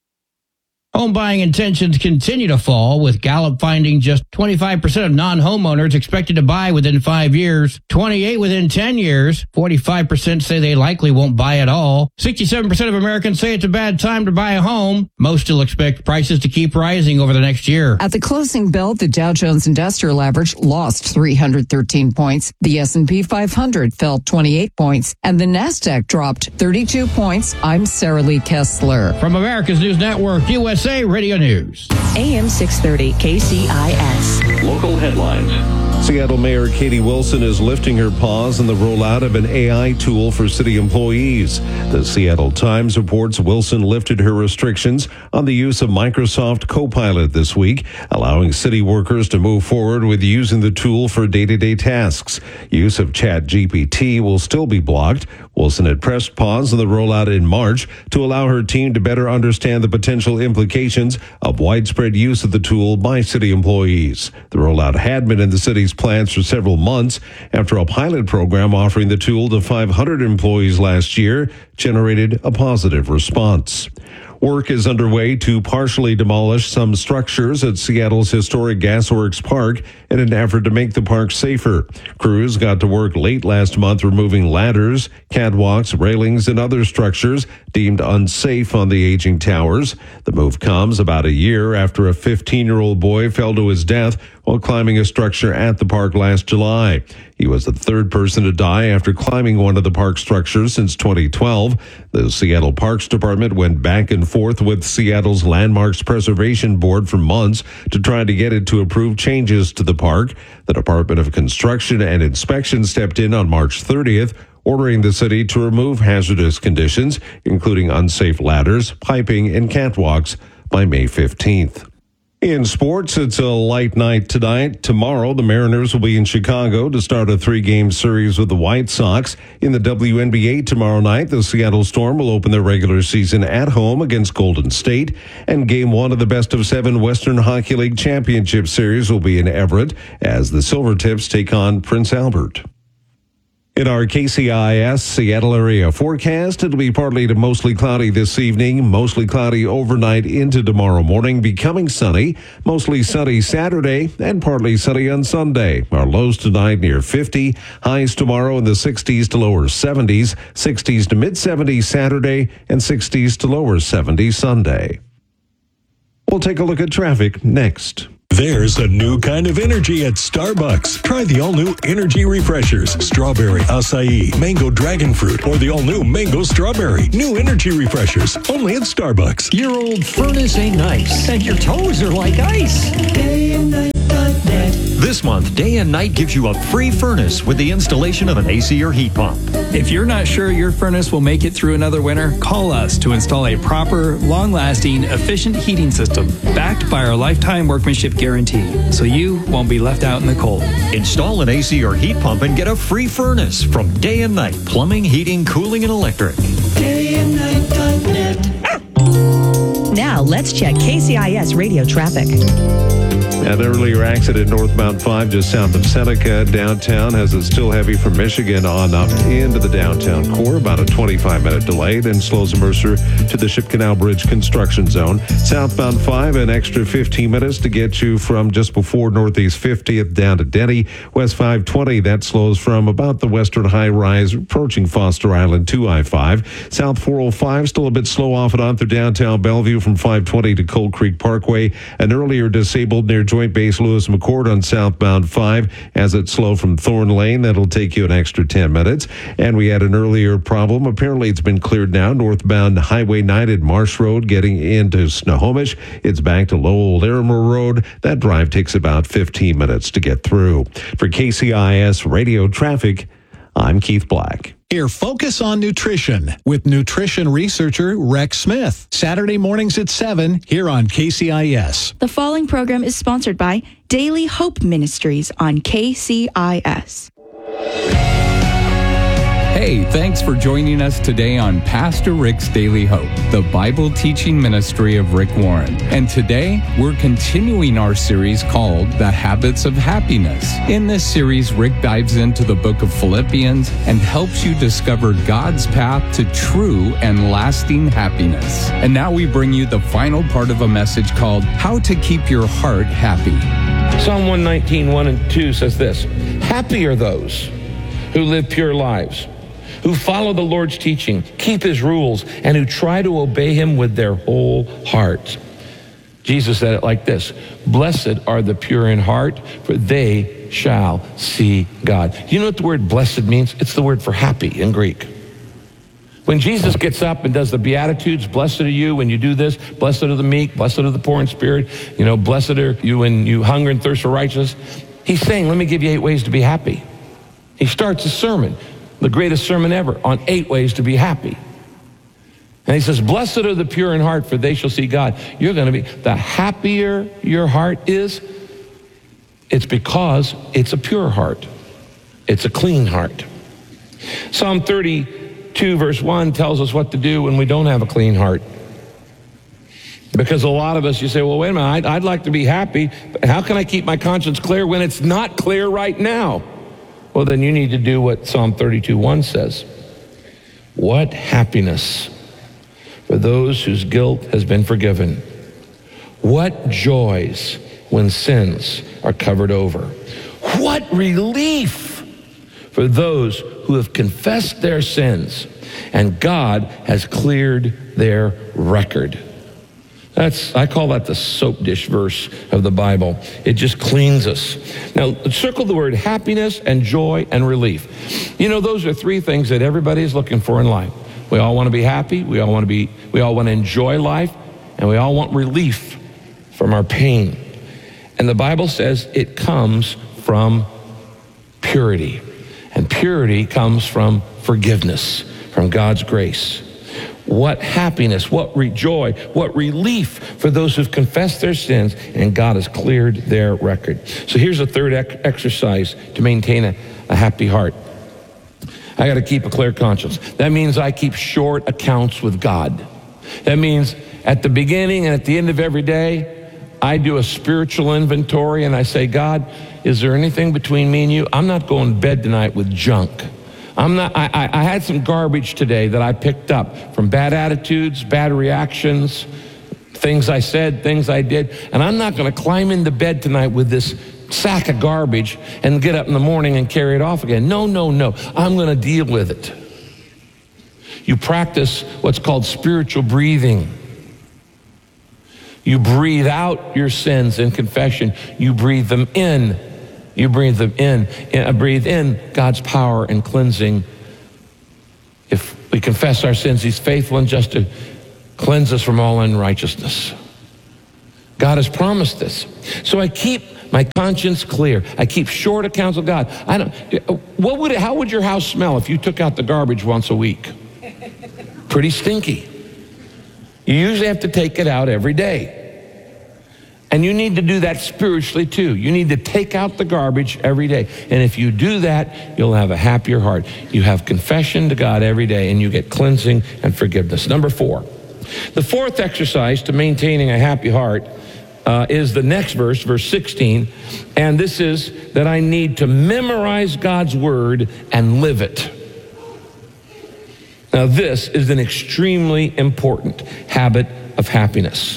Home buying intentions continue to fall, with Gallup finding just twenty-five percent of non-homeowners expected to buy within five years, twenty-eight within ten years, forty-five percent say they likely won't buy at all, sixty-seven percent of Americans say it's a bad time to buy a home. Most still expect prices to keep rising over the next year. At the closing bell, the Dow Jones Industrial Average lost three hundred thirteen points, the S and P five hundred fell twenty-eight points, and the NASDAQ dropped thirty-two points. I'm Sarah Lee Kessler. From America's News Network, U S A Radio News. A M six thirty K C I S. Local headlines. Seattle Mayor Katie Wilson is lifting her pause on the rollout of an A I tool for city employees. The Seattle Times reports Wilson lifted her restrictions on the use of Microsoft Copilot this week, allowing city workers to move forward with using the tool for day-to-day tasks. Use of ChatGPT will still be blocked. Wilson had pressed pause on the rollout in March to allow her team to better understand the potential implications of widespread use of the tool by city employees. The rollout had been in the city's plans for several months after a pilot program offering the tool to five hundred employees last year generated a positive response. Work is underway to partially demolish some structures at Seattle's historic Gasworks Park in an effort to make the park safer. Crews got to work late last month removing ladders, catwalks, railings, and other structures deemed unsafe on the aging towers. The move comes about a year after a fifteen-year-old boy fell to his death while climbing a structure at the park last July. He was the third person to die after climbing one of the park structures since twenty twelve. The Seattle Parks Department went back and forth with Seattle's Landmarks Preservation Board for months to try to get it to approve changes to the park. The Department of Construction and Inspection stepped in on March thirtieth, ordering the city to remove hazardous conditions, including unsafe ladders, piping, and catwalks by May fifteenth. In sports, it's a light night tonight. Tomorrow, the Mariners will be in Chicago to start a three-game series with the White Sox. In the W N B A tomorrow night, the Seattle Storm will open their regular season at home against Golden State. And game one of the best of seven Western Hockey League Championship Series will be in Everett as the Silvertips take on Prince Albert. In our K C I S Seattle area forecast, it'll be partly to mostly cloudy this evening, mostly cloudy overnight into tomorrow morning, becoming sunny, mostly sunny Saturday, and partly sunny on Sunday. Our lows tonight near fifty, highs tomorrow in the sixties to lower seventies, sixties to mid-seventies Saturday, and sixties to lower seventies Sunday. We'll take a look at traffic next. There's a new kind of energy at Starbucks. Try the all-new energy refreshers, strawberry acai, mango dragon fruit, or the all-new mango strawberry. New energy refreshers, only at Starbucks. Your old furnace ain't nice, and your toes are like ice. Day and night dot net. This month, Day and Night gives you a free furnace with the installation of an A C or heat pump. If you're not sure your furnace will make it through another winter, call us to install a proper, long-lasting, efficient heating system backed by our lifetime workmanship guarantee, so you won't be left out in the cold. Install an A C or heat pump and get a free furnace from Day and Night Plumbing, Heating, Cooling, and Electric. Day and night dot net. Now let's check K C I S radio traffic. An earlier accident northbound five just south of Seneca. Downtown has it still heavy from Michigan on up into the downtown core. About a twenty-five minute delay. Then slows Mercer to the Ship Canal Bridge construction zone. Southbound five, an extra fifteen minutes to get you from just before Northeast fiftieth down to Denny. West five twenty, that slows from about the western high rise approaching Foster Island to I five. South four oh five still a bit slow off and on through downtown Bellevue from five twenty to Cold Creek Parkway. An earlier disabled near Joint Base Lewis McCord on southbound five as it's slow from Thorn Lane. That'll take you an extra ten minutes. And we had an earlier problem. Apparently it's been cleared now. Northbound Highway nine at Marsh Road getting into Snohomish. It's back to Lowell Larimer Road. That drive takes about fifteen minutes to get through. For K C I S Radio Traffic, I'm Keith Black. Hear Focus on Nutrition with nutrition researcher Rex Smith. Saturday mornings at seven here on K C I S. The following program is sponsored by Daily Hope Ministries on K C I S. Hey, thanks for joining us today on Pastor Rick's Daily Hope, the Bible teaching ministry of Rick Warren. And today, we're continuing our series called The Habits of Happiness. In this series, Rick dives into the book of Philippians and helps you discover God's path to true and lasting happiness. And now we bring you the final part of a message called How to Keep Your Heart Happy. Psalm one nineteen, one and two says this: Happy are those who live pure lives, who follow the Lord's teaching, keep his rules, and who try to obey him with their whole heart. Jesus said it like this: Blessed are the pure in heart, for they shall see God. You know what the word blessed means? It's the word for happy in Greek. When Jesus gets up and does the Beatitudes, blessed are you when you do this, blessed are the meek, blessed are the poor in spirit, you know, blessed are you when you hunger and thirst for righteousness. He's saying, let me give you eight ways to be happy. He starts a sermon, the greatest sermon ever, on eight ways to be happy. And he says, blessed are the pure in heart, for they shall see God. You're going to be, the happier your heart is, it's because it's a pure heart. It's a clean heart. Psalm thirty-two verse one tells us what to do when we don't have a clean heart. Because a lot of us, you say, well, wait a minute, I'd, I'd like to be happy, but how can I keep my conscience clear when it's not clear right now? Well, then you need to do what Psalm thirty-two one says. What happiness for those whose guilt has been forgiven. What joys when sins are covered over. What relief for those who have confessed their sins and God has cleared their record. That's, I call that the soap dish verse of the Bible. It just cleans us. Now, circle the word happiness and joy and relief. You know, those are three things that everybody is looking for in life. We all want to be happy. We all want to be, we all want to enjoy life. And we all want relief from our pain. And the Bible says it comes from purity. And purity comes from forgiveness, from God's grace. what happiness, what re- joy, what relief for those who've confessed their sins and God has cleared their record. So here's a third ec- exercise to maintain a, a happy heart. I got to keep a clear conscience. That means I keep short accounts with God. That means at the beginning and at the end of every day, I do a spiritual inventory and I say, God, is there anything between me and you? I'm not going to bed tonight with junk. I'm not, I, I, I had some garbage today that I picked up from bad attitudes, bad reactions, things I said, things I did. And I'm not going to climb into bed tonight with this sack of garbage and get up in the morning and carry it off again. No, no, no. I'm going to deal with it. You practice what's called spiritual breathing. You breathe out your sins in confession. You breathe them in. You breathe them in. I breathe in God's power and cleansing. If we confess our sins, he's faithful and just to cleanse us from all unrighteousness. God has promised this. So I keep my conscience clear. I keep short accounts with God. I don't, what would it, how would your house smell if you took out the garbage once a week? Pretty stinky. You usually have to take it out every day. And you need to do that spiritually too. You need to take out the garbage every day. And if you do that, you'll have a happier heart. You have confession to God every day and you get cleansing and forgiveness. Number four. The fourth exercise to maintaining a happy heart uh, is the next verse, verse sixteen. And this is that I need to memorize God's word and live it. Now this is an extremely important habit of happiness.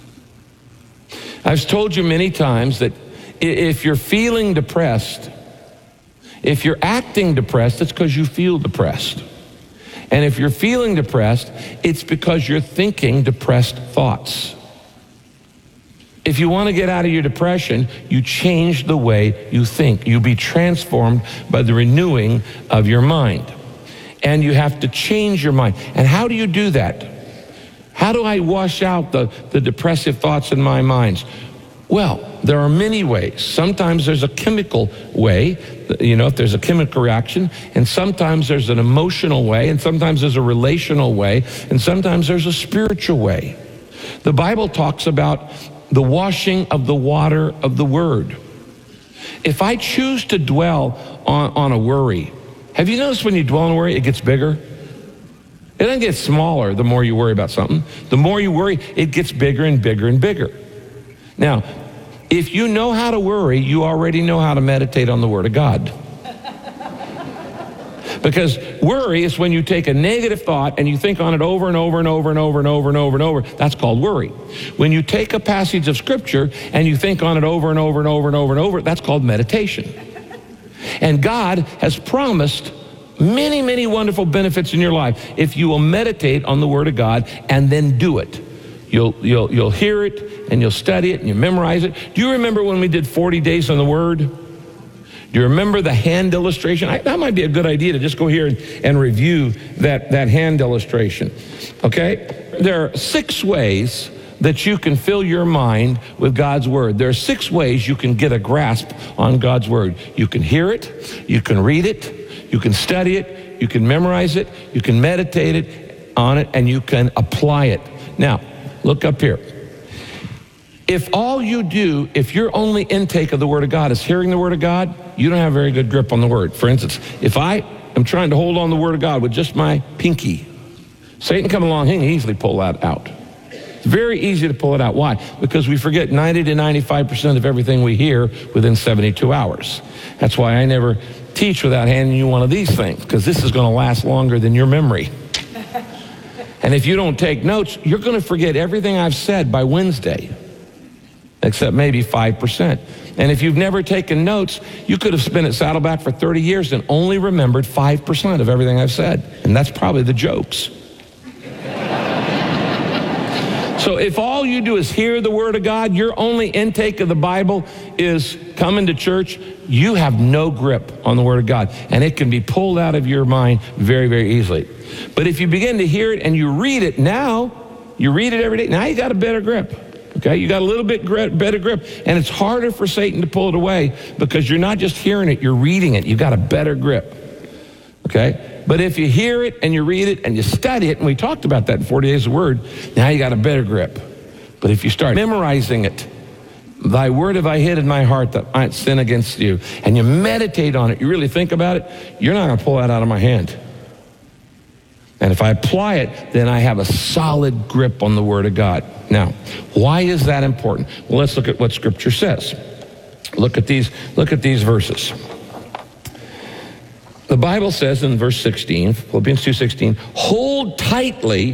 I've told you many times that if you're feeling depressed, if you're acting depressed, it's because you feel depressed. And if you're feeling depressed, it's because you're thinking depressed thoughts. If you want to get out of your depression, you change the way you think. You be transformed by the renewing of your mind. And you have to change your mind. And how do you do that? How do I wash out the, the depressive thoughts in my mind? Well, there are many ways. Sometimes there's a chemical way, you know, if there's a chemical reaction, and sometimes there's an emotional way, and sometimes there's a relational way, and sometimes there's a spiritual way. The Bible talks about the washing of the water of the word. If I choose to dwell on, on a worry, have you noticed when you dwell on a worry, it gets bigger? It doesn't get smaller the more you worry about something. The more you worry, it gets bigger and bigger and bigger. Now, if you know how to worry, you already know how to meditate on the Word of God. Because worry is when you take a negative thought and you think on it over and over and over and over and over and over and over. That's called worry. When you take a passage of Scripture and you think on it over and over and over and over and over, that's called meditation. And God has promised many, many wonderful benefits in your life if you will meditate on the Word of God and then do it. You'll, you'll, you'll hear it and you'll study it and you memorize it. Do you remember when we did forty days on the Word? Do you remember the hand illustration? I, that might be a good idea to just go here and, and review that, that hand illustration. Okay? There are six ways that you can fill your mind with God's Word. There are six ways you can get a grasp on God's Word. You can hear it, you can read it, you can study it, you can memorize it, you can meditate it on it, and you can apply it. Now, look up here. If all you do, if your only intake of the Word of God is hearing the Word of God, you don't have a very good grip on the Word. For instance, if I am trying to hold on the Word of God with just my pinky, Satan come along, he can easily pull that out. It's very easy to pull it out. Why? Because we forget ninety to ninety-five percent of everything we hear within seventy-two hours. That's why I never teach without handing you one of these things, because this is going to last longer than your memory. And if you don't take notes, you're going to forget everything I've said by Wednesday, except maybe five percent. And if you've never taken notes, you could have been at Saddleback for thirty years and only remembered five percent of everything I've said. And that's probably the jokes. So if all you do is hear the Word of God, your only intake of the Bible is coming to church, you have no grip on the Word of God. And it can be pulled out of your mind very, very easily. But if you begin to hear it and you read it now, you read it every day, now you got a better grip. Okay, you got a little bit grip, better grip. And it's harder for Satan to pull it away because you're not just hearing it, you're reading it. You got a better grip. Okay? But if you hear it and you read it and you study it, and we talked about that in forty days of Word, now you got a better grip. But if you start memorizing it, thy word have I hid in my heart that I might sin against you, and you meditate on it, you really think about it, you're not going to pull that out of my hand. And if I apply it, then I have a solid grip on the Word of God. Now, why is that important? Well, let's look at what Scripture says. Look at these, look at these verses. The Bible says in verse sixteen, Philippians two sixteen, hold tightly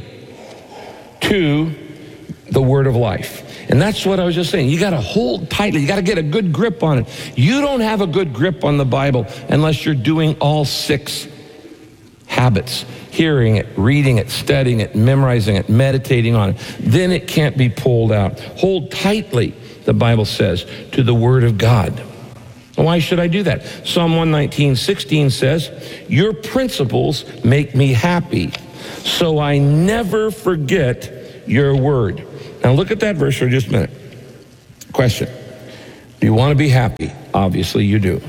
to the word of life. And that's what I was just saying. You got to hold tightly. You got to get a good grip on it. You don't have a good grip on the Bible unless you're doing all six habits. Hearing it, reading it, studying it, memorizing it, meditating on it. Then it can't be pulled out. Hold tightly, the Bible says, to the Word of God. Why should I do that? Psalm one nineteen, sixteen says, your principles make me happy, so I never forget your word. Now look at that verse for just a minute. Question. Do you want to be happy? Obviously you do.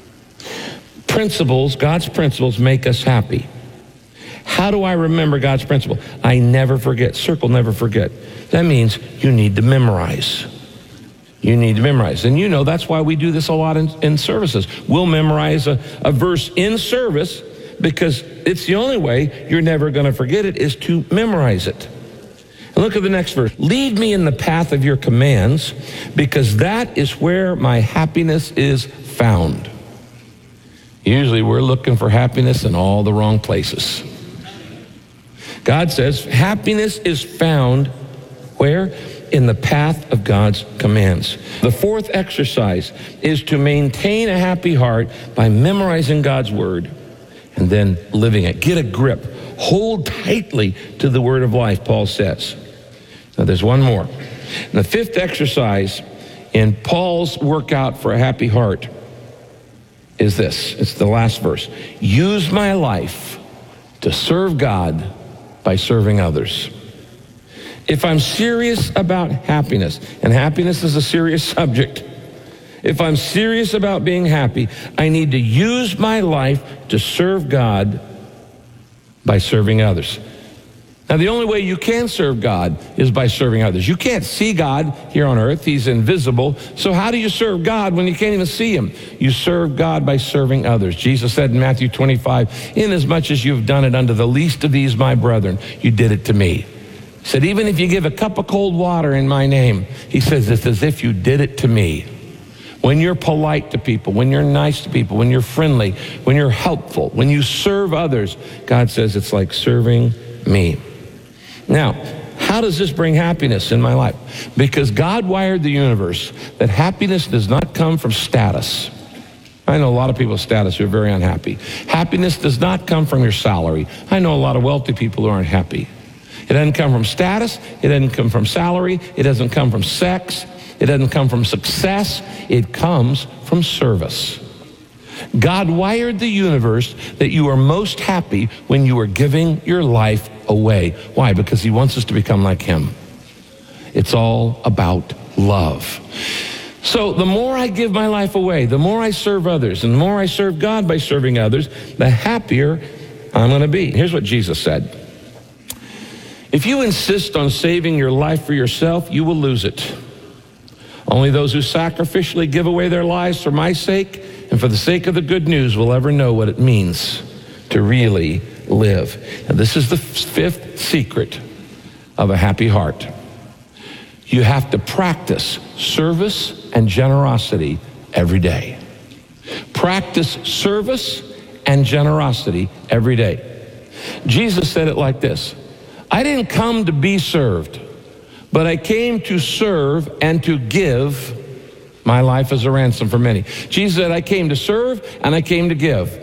Principles, God's principles make us happy. How do I remember God's principle? I never forget. Circle never forget. That means you need to memorize. You need to memorize. And you know that's why we do this a lot in, in services. We'll memorize a, a verse in service because it's the only way you're never going to forget it is to memorize it. And look at the next verse. Lead me in the path of your commands because that is where my happiness is found. Usually we're looking for happiness in all the wrong places. God says happiness is found where? In the path of God's commands. The fourth exercise is to maintain a happy heart by memorizing God's word and then living it. Get a grip. Hold tightly to the word of life, Paul says. Now there's one more. And the fifth exercise in Paul's workout for a happy heart is this. It's the last verse. Use my life to serve God by serving others. If I'm serious about happiness, and happiness is a serious subject, if I'm serious about being happy, I need to use my life to serve God by serving others. Now, the only way you can serve God is by serving others. You can't see God here on earth. He's invisible. So how do you serve God when you can't even see him? You serve God by serving others. Jesus said in Matthew twenty-five, inasmuch as you've done it unto the least of these, my brethren, you did it to me. He said, even if you give a cup of cold water in my name, he says, it's as if you did it to me. When you're polite to people, when you're nice to people, when you're friendly, when you're helpful, when you serve others, God says it's like serving me. Now, how does this bring happiness in my life? Because God wired the universe that happiness does not come from status. I know a lot of people with status who are very unhappy. Happiness does not come from your salary. I know a lot of wealthy people who aren't happy. It doesn't come from status. It doesn't come from salary. It doesn't come from sex. It doesn't come from success. It comes from service. God wired the universe that you are most happy when you are giving your life away. Why? Because he wants us to become like him. It's all about love. So the more I give my life away, the more I serve others, and the more I serve God by serving others, the happier I'm going to be. Here's what Jesus said. If you insist on saving your life for yourself, you will lose it. Only those who sacrificially give away their lives for my sake and for the sake of the good news will ever know what it means to really live. And this is the fifth secret of a happy heart. You have to practice service and generosity every day. Practice service and generosity every day. Jesus said it like this. I didn't come to be served, but I came to serve and to give my life as a ransom for many. Jesus said, I came to serve and I came to give.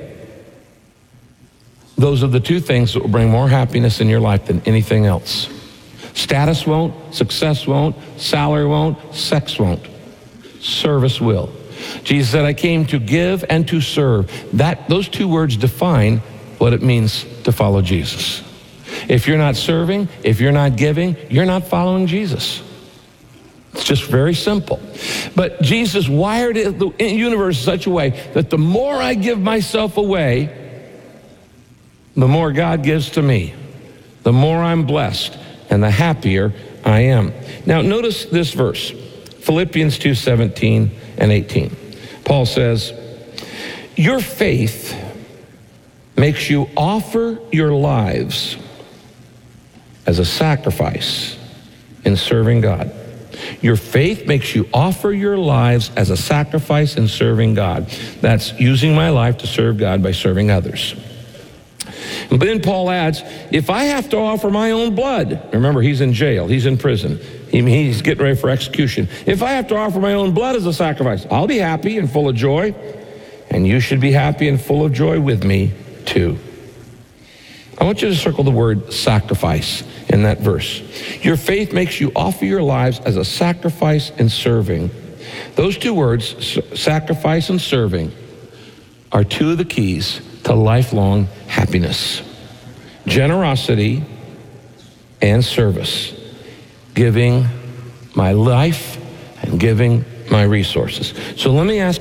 Those are the two things that will bring more happiness in your life than anything else. Status won't, success won't, salary won't, sex won't. Service will. Jesus said, I came to give and to serve. That, those two words define what it means to follow Jesus. If you're not serving, if you're not giving, you're not following Jesus. It's just very simple. But Jesus wired the universe in such a way that the more I give myself away, the more God gives to me, the more I'm blessed and the happier I am. Now notice this verse, Philippians two seventeen and eighteen. Paul says, your faith makes you offer your lives as a sacrifice in serving God. Your faith makes you offer your lives as a sacrifice in serving God. That's using my life to serve God by serving others. But then Paul adds, if I have to offer my own blood, remember he's in jail, he's in prison, he, he's getting ready for execution. If I have to offer my own blood as a sacrifice, I'll be happy and full of joy, and you should be happy and full of joy with me too. I want you to circle the word sacrifice in that verse. Your faith makes you offer your lives as a sacrifice in serving. Those two words, sacrifice and serving, are two of the keys to lifelong happiness. Generosity and service. Giving my life and giving my resources. So let me ask